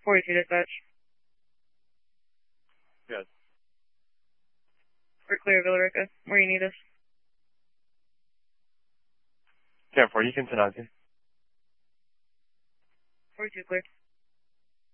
42 dispatch. Good. We're clear, Villarica. Where you need us? 10-4, you can turn on. 42 clear.